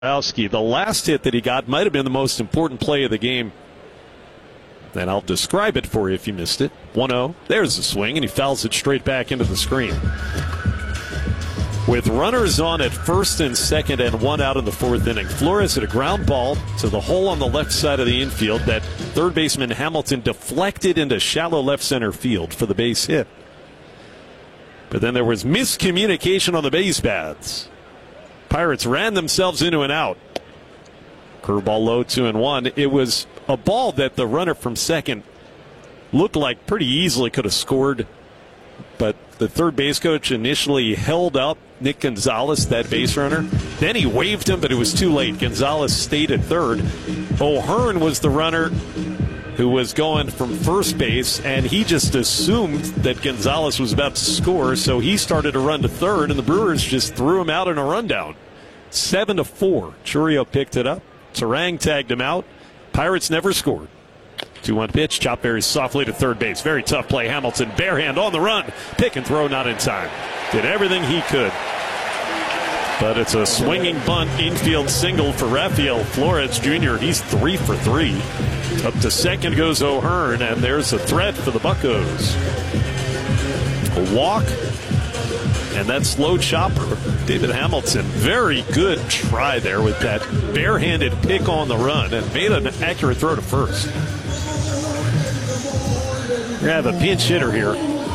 The last hit that he got might have been the most important play of the game. And I'll describe it for you if you missed it. 1-0. There's the swing, and he fouls it straight back into the screen. With runners on at first and second and one out in the fourth inning, Flores hit a ground ball to the hole on the left side of the infield that third baseman Hamilton deflected into shallow left center field for the base hit. But then there was miscommunication on the base paths. Pirates ran themselves into an out. Curveball low, 2-1. It was a ball that the runner from second looked like pretty easily could have scored. But the third base coach initially held up Nick Gonzalez, that base runner. Then he waved him, but it was too late. Gonzalez stayed at third. O'Hearn was the runner who was going from first base, and he just assumed that Gonzalez was about to score, so he started to run to third, and the Brewers just threw him out in a rundown. 7-4. Chourio picked it up. Turang tagged him out. Pirates never scored. 2-1 pitch. Chop very softly to third base. Very tough play. Hamilton barehand on the run. Pick and throw not in time. Did everything he could. But it's a swinging bunt infield single for Rafael Flores Jr. He's 3 for 3. Up to second goes O'Hearn, and there's a threat for the Buccos. A walk, and that slow chopper. David Hamilton, very good try there with that barehanded pick on the run and made an accurate throw to first. We have a pinch hitter here.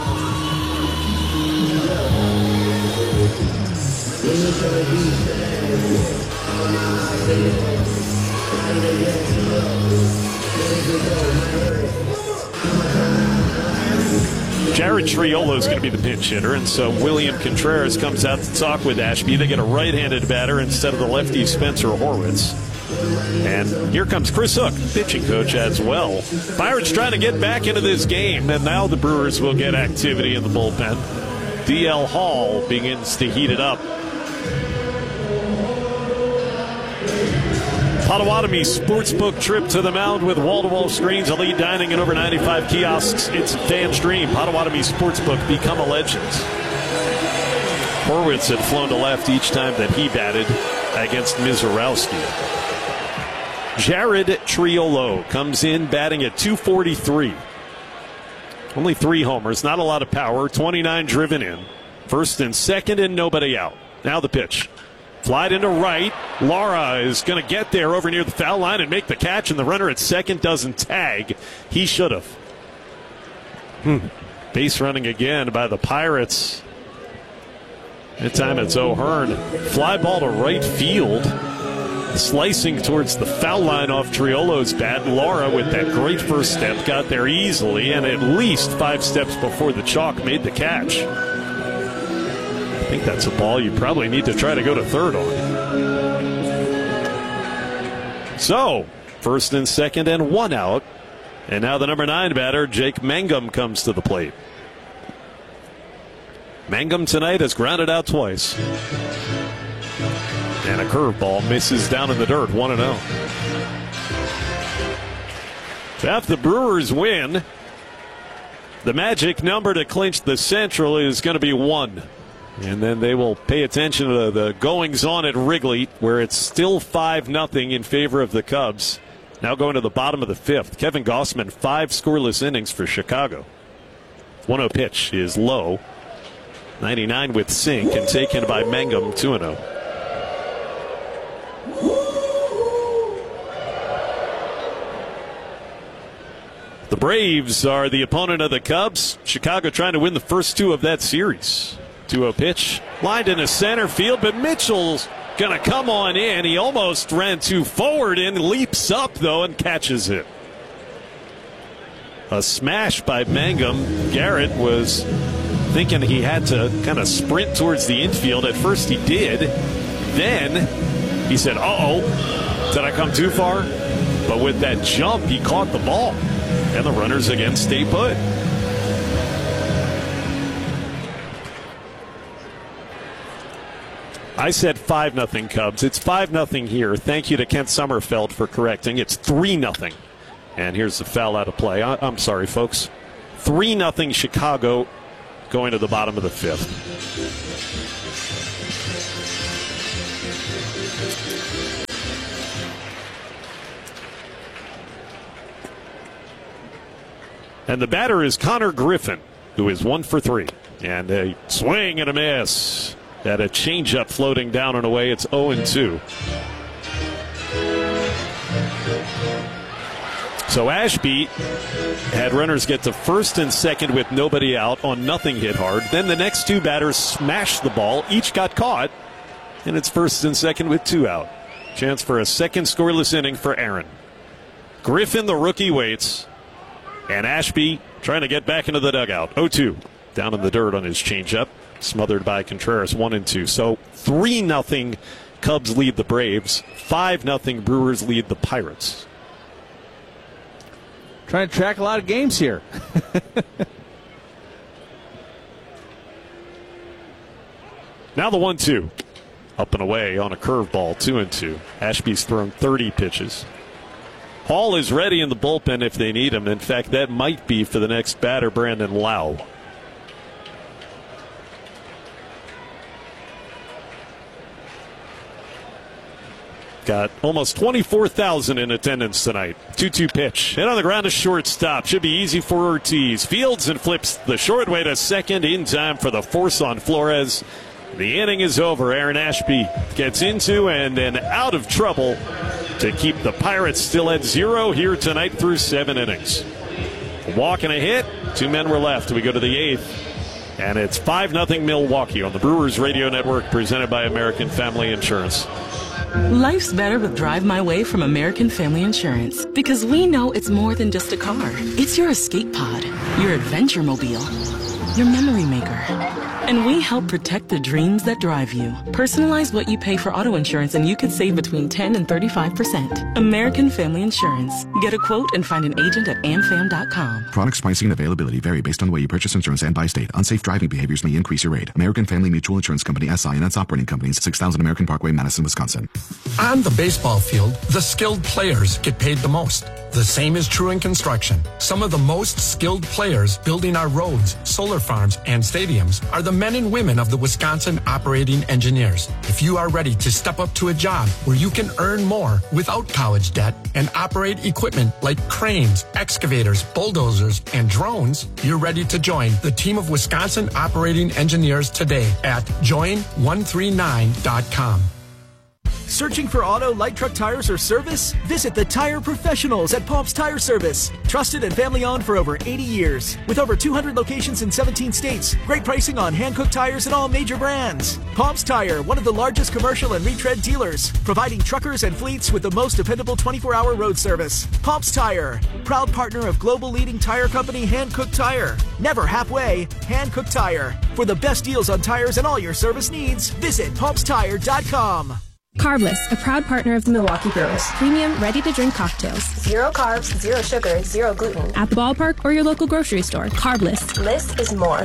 Jared Triolo is going to be the pinch hitter, and so William Contreras comes out to talk with Ashby. They get a right-handed batter instead of the lefty Spencer Horwitz. And here comes Chris Hook, pitching coach as well. Pirates trying to get back into this game, and now the Brewers will get activity in the bullpen. DL Hall begins to heat it up. Potawatomi Sportsbook trip to the mound with wall-to-wall screens, elite dining, and over 95 kiosks. It's a fan's dream. Potawatomi Sportsbook, become a legend. Horwitz had flown to left each time that he batted against Mizorowski. Jared Triolo comes in batting at .243. Only 3 homers, not a lot of power, 29 driven in. First and second and nobody out. Now the pitch. Flied into right. Lara is going to get there over near the foul line and make the catch, and the runner at second doesn't tag. He should have. Base running again by the Pirates. That time it's O'Hearn. Fly ball to right field. Slicing towards the foul line off Triolo's bat. Lara with that great first step got there easily, and at least 5 steps before the chalk made the catch. I think that's a ball you probably need to try to go to third on. So, first and second and one out. And now the number 9 batter, Jake Mangum, comes to the plate. Mangum tonight has grounded out twice. And a curveball misses down in the dirt, 1-0. If the Brewers win, the magic number to clinch the Central is going to be 1. And then they will pay attention to the goings-on at Wrigley, where it's still 5-0 in favor of the Cubs. Now going to the bottom of the 5th. Kevin Gausman, 5 scoreless innings for Chicago. 1-0 pitch is low. 99 with sink and taken by Mangum, 2-0. The Braves are the opponent of the Cubs. Chicago trying to win the first 2 of that series. 2-0 pitch. Lined into center field, but Mitchell's going to come on in. He almost ran too forward and leaps up, though, and catches it. A smash by Mangum. Garrett was thinking he had to kind of sprint towards the infield. At first he did. Then he said, uh-oh, did I come too far? But with that jump, he caught the ball. And the runners again stay put. I said 5-0 Cubs. It's 5-0 here. Thank you to Kent Sommerfeld for correcting. It's 3-0. And here's the foul out of play. I'm sorry, folks. 3-0 Chicago going to the bottom of the 5th. And the batter is Connor Griffin, who is 1 for 3. And a swing and a miss. At a changeup floating down and away. It's 0-2. So Ashby had runners get to first and second with nobody out on nothing hit hard. Then the next two batters smashed the ball. Each got caught. And it's first and second with 2 out. Chance for a second scoreless inning for Aaron. Griffin, the rookie, waits. And Ashby trying to get back into the dugout. 0-2. Down in the dirt on his changeup. Smothered by Contreras, 1-2. So 3-0 Cubs lead the Braves. 5-0 Brewers lead the Pirates. Trying to track a lot of games here. Now the 1-2. Up and away on a curveball, 2-2. Ashby's thrown 30 pitches. Hall is ready in the bullpen if they need him. In fact, that might be for the next batter, Brandon Lau. Got almost 24,000 in attendance tonight. 2-2 pitch. Hit on the ground to shortstop. Should be easy for Ortiz. Fields and flips the short way to second in time for the force on Flores. The inning is over. Aaron Ashby gets into and then out of trouble to keep the Pirates still at 0 here tonight through 7 innings. A walk and a hit. 2 men were left. We go to the 8th. And it's 5-0 Milwaukee on the Brewers Radio Network, presented by American Family Insurance. Life's better with Drive My Way from American Family Insurance, because we know it's more than just a car. It's your escape pod, your adventure mobile, your memory maker. And we help protect the dreams that drive you. Personalize what you pay for auto insurance and you could save between 10 and 35%. American Family Insurance. Get a quote and find an agent at amfam.com. Products, pricing, and availability vary based on the way you purchase insurance and by state. Unsafe driving behaviors may increase your rate. American Family Mutual Insurance Company, SI, and its operating companies, 6000 American Parkway, Madison, Wisconsin. On the baseball field, the skilled players get paid the most. The same is true in construction. Some of the most skilled players building our roads, solar farms, and stadiums are the men and women of the Wisconsin Operating Engineers. If you are ready to step up to a job where you can earn more without college debt and operate equipment like cranes, excavators, bulldozers, and drones, you're ready to join the team of Wisconsin Operating Engineers today at join139.com. Searching for auto, light truck tires or service? Visit the tire professionals at Pops Tire Service. Trusted and family owned for over 80 years. With over 200 locations in 17 states. Great pricing on hand-cooked tires and all major brands. Pops Tire, one of the largest commercial and retread dealers. Providing truckers and fleets with the most dependable 24-hour road service. Pops Tire, proud partner of global leading tire company Hand-Cooked Tire. Never halfway, Hand-Cooked Tire. For the best deals on tires and all your service needs, visit PopsTire.com. Carbless, a proud partner of the Milwaukee Brewers. Premium, ready-to-drink cocktails. 0 carbs, 0 sugar, 0 gluten. At the ballpark or your local grocery store. Carbless. Less is more.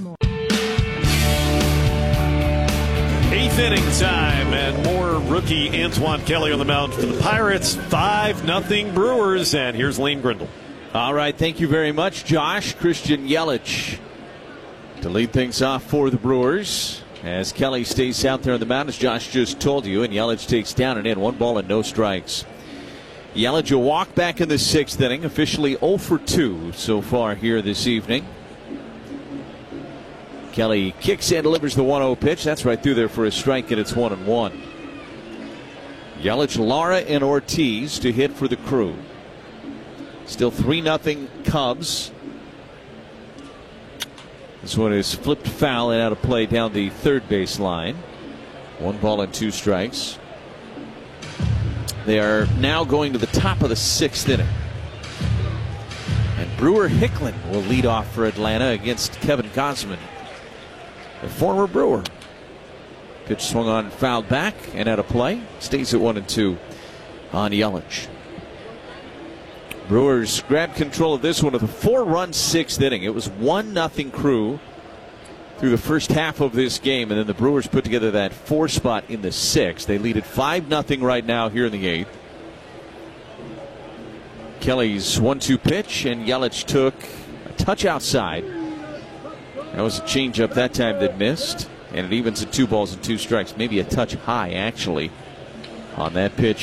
Eighth inning time, and more rookie Antoine Kelly on the mound for the Pirates. 5-0 Brewers, and here's Lane Grindle. All right, thank you very much, Josh. Christian Yelich to lead things off for the Brewers. As Kelly stays out there on the mound, as Josh just told you, and Yelich takes down and in, 1 ball and no strikes. Yelich will walk back in the 6th inning, officially 0 for 2 so far here this evening. Kelly kicks and delivers the 1-0 pitch. That's right through there for a strike, and it's 1-1. Yelich, Lara, and Ortiz to hit for the Crew. Still 3-0 Cubs. This one is flipped foul and out of play down the third base line. 1 ball and 2 strikes. They are now going to the top of the 6th inning. And Brewer Hicklin will lead off for Atlanta against Kevin Gausman, a former Brewer. Pitch swung on, fouled back and out of play. Stays at 1-2 on Yelich. Brewers grabbed control of this one with a 4-run 6th inning. It was 1-0 Crew through the first half of this game, and then the Brewers put together that 4 spot in the 6th. They lead at 5-0 right now here in the 8th. Kelly's 1-2 pitch, and Yelich took a touch outside. That was a changeup that time that missed, and it evens at 2 balls and 2 strikes. Maybe a touch high, actually, on that pitch.